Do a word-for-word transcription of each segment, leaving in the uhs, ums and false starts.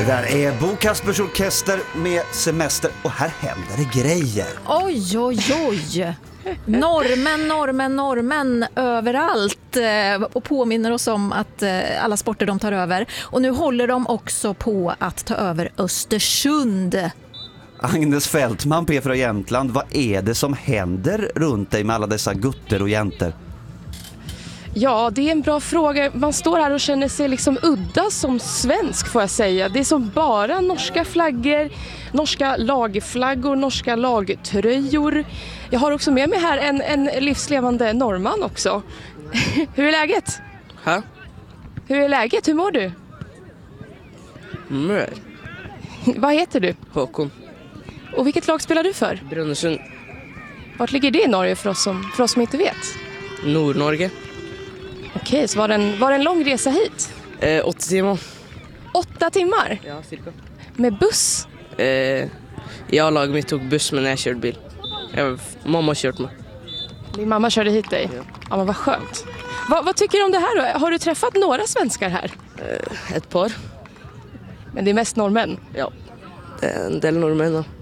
Det där är Bo Kaspers Orkester med Semester och här händer det grejer. Oj, oj, oj. Normen, normen, normen överallt och påminner oss om att alla sporter de tar över. Och nu håller de också på att ta över Östersund. Agnes Fältman, P fyra Jämtland, vad är det som händer runt dig med alla dessa gutter och jäntor? Ja, det är en bra fråga. Man står här och känner sig liksom udda som svensk, får jag säga. Det är som bara norska flaggor, norska lagflaggor, norska lagtröjor. Jag har också med mig här en, en livslevande norrman också. Hur är läget? Ha? Hur är läget? Hur mår du? Mm. Vad heter du? Håkon. Och vilket lag spelar du för? Brunnesund. Vart ligger det i Norge för oss som, för oss som inte vet? Nordnorge. Okej, så var det en, var det en lång resa hit? Eh, åtta timmar. Åtta timmar? Ja, cirka. Med buss? Eh, jag och laget mitt tog buss, men jag körde bil. Jag, mamma kört mig. Din mamma körde hit dig? Ja. Ja, men vad skönt. Va, vad tycker du om det här då? Har du träffat några svenskar här? Eh, ett par. Men det är mest norrmän. Ja, en del norrmän. Ja.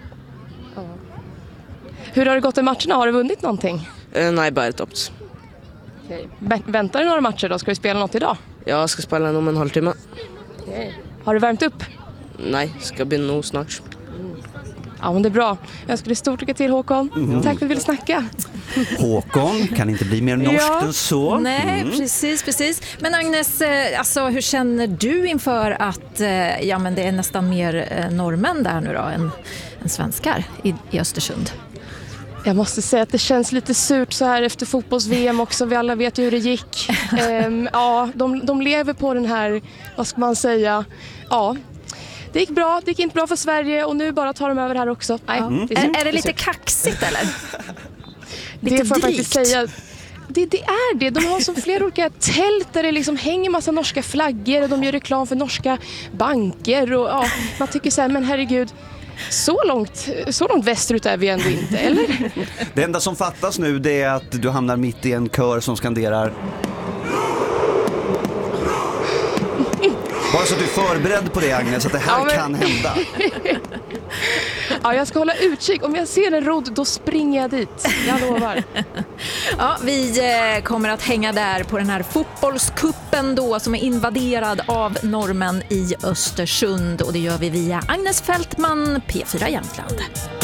Hur har det gått i matcherna? Har du vunnit någonting? Eh, nej, bara toppt. Okay. Väntar du några matcher då? Ska du spela något idag? Jag ska spela om en halvtimme. Okay. Har du värmt upp? Nej, ska bli nog snart. Ja, men det är bra. Jag önskar dig stort lycka till, Håkon. Mm. Tack för att du ville snacka. Håkon kan inte bli mer norskt Ja. än så. Nej, mm. precis, precis. Men Agnes, alltså, hur känner du inför att ja, men det är nästan mer norrmän där nu då än, än svenskar i, i Östersund? Jag måste säga att det känns lite surt så här efter fotbolls-V M också. Vi alla vet ju hur det gick. ehm, ja, de, de lever på den här, vad ska man säga, ja. Det gick bra, det gick inte bra för Sverige och nu bara tar de över här också. Nej, mm. det är, är, är det lite kaxigt eller? Det lite får jag drygt. faktiskt säga. Det, det är det. De har som flera olika tält där det liksom hänger massa norska flaggor och de gör reklam för norska banker. Och, ja, man tycker så här, men herregud, så långt, så långt västerut är vi ändå inte, eller? Det enda som fattas nu det är att du hamnar mitt i en kör som skanderar. Bara så att du är förberedd på det, Agnes, att det här ja, men... kan hända. Ja, jag ska hålla utkik. Om jag ser en rodd, då springer jag dit. Jag lovar. Ja, vi kommer att hänga där på den här fotbollskuppen då som är invaderad av norrmän i Östersund. Och det gör vi via Agnes Fältman, P fyra Jämtland.